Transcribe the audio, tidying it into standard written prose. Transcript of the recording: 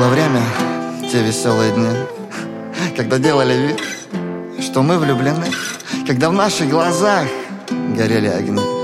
Было время, те веселые дни, когда делали вид, что мы влюблены, когда в наших глазах горели огни.